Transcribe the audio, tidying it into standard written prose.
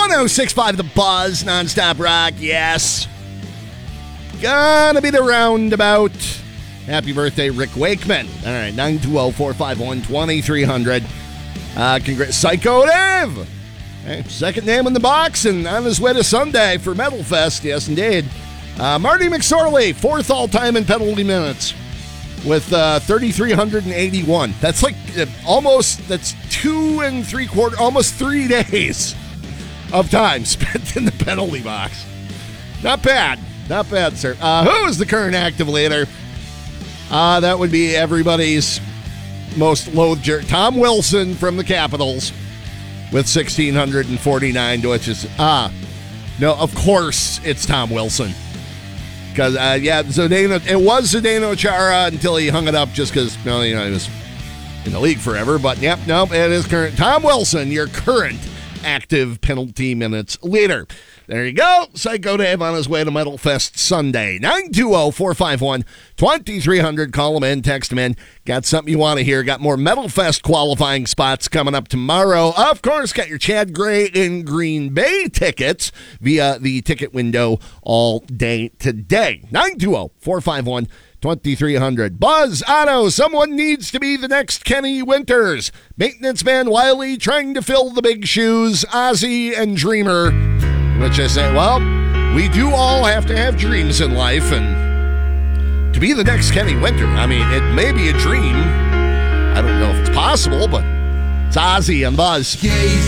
106.5 The Buzz, nonstop rock, yes. Gonna be the roundabout. Happy birthday, Rick Wakeman. All right, 920-451-2300. Congrats, Psycho Dave. Okay, second name in the box and on his way to Sunday for Metal Fest. Yes, indeed. Marty McSorley, fourth all-time in penalty minutes with 3,381. That's like that's 2 3/4, almost 3 days of time spent in the penalty box. Not bad. Not bad, sir. Who is the current active leader? That would be everybody's most loathed Tom Wilson from the Capitals with 1,649, which is, no, of course it's Tom Wilson. Because, it was Zdeno Chara until he hung it up just because, he was in the league forever. But, it is current. Tom Wilson, your current active penalty minutes leader. There you go. Psycho Dave on his way to Metal Fest Sunday. 920-451-2300. Call him in, text him in. Got something you want to hear. Got more Metal Fest qualifying spots coming up tomorrow. Of course, got your Chad Gray in Green Bay tickets via the ticket window all day today. 920-451-2300. Buzz Auto, someone needs to be the next Kenny Winters. Maintenance man Wiley trying to fill the big shoes. Ozzy and Dreamer. Which I say, well, we do all have to have dreams in life, and to be the next Kenny Winter, it may be a dream. I don't know if it's possible, but it's Ozzy and Buzz. Gaze